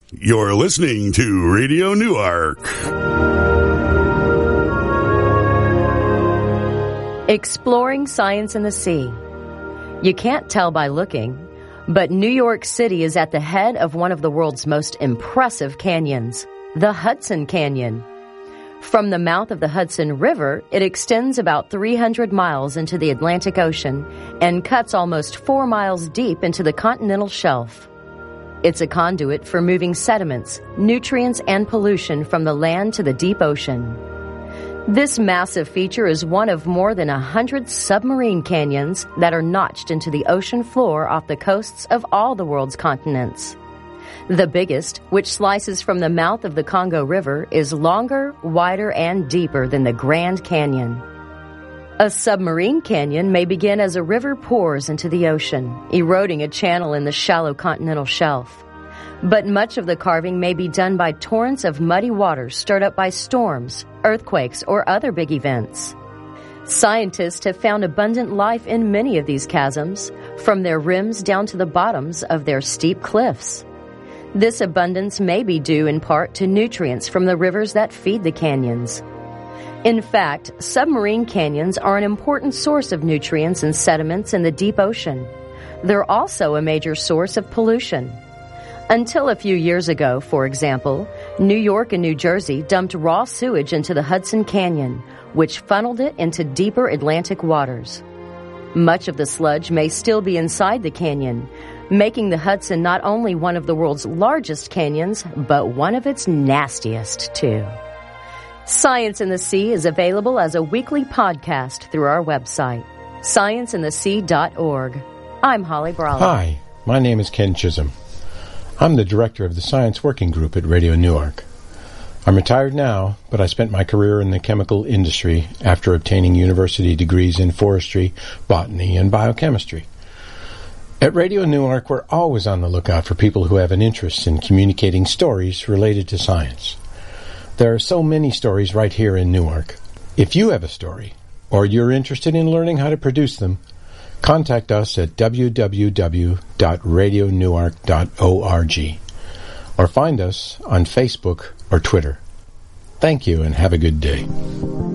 You're listening to Radio Newark. Exploring science in the sea. You can't tell by looking, but New York City is at the head of one of the world's most impressive canyons, the Hudson Canyon. From the mouth of the Hudson River, it extends about 300 miles into the Atlantic Ocean and cuts almost 4 miles deep into the continental shelf. It's a conduit for moving sediments, nutrients, and pollution from the land to the deep ocean. This massive feature is one of more than 100 submarine canyons that are notched into the ocean floor off the coasts of all the world's continents. The biggest, which slices from the mouth of the Congo River, is longer, wider, and deeper than the Grand Canyon. A submarine canyon may begin as a river pours into the ocean, eroding a channel in the shallow continental shelf. But much of the carving may be done by torrents of muddy water stirred up by storms, earthquakes, or other big events. Scientists have found abundant life in many of these chasms, from their rims down to the bottoms of their steep cliffs. This abundance may be due in part to nutrients from the rivers that feed the canyons. In fact, submarine canyons are an important source of nutrients and sediments in the deep ocean. They're also a major source of pollution. Until a few years ago, for example, New York and New Jersey dumped raw sewage into the Hudson Canyon, which funneled it into deeper Atlantic waters. Much of the sludge may still be inside the canyon, making the Hudson not only one of the world's largest canyons, but one of its nastiest, too. Science in the Sea is available as a weekly podcast through our website, scienceinthesea.org. I'm Holly Brawley. Hi, my name is Ken Chisholm. I'm the director of the Science Working Group at Radio Newark. I'm retired now, but I spent my career in the chemical industry after obtaining university degrees in forestry, botany, and biochemistry. At Radio Newark, we're always on the lookout for people who have an interest in communicating stories related to science. There are so many stories right here in Newark. If you have a story, or you're interested in learning how to produce them, contact us at www.radionewark.org or find us on Facebook or Twitter. Thank you and have a good day.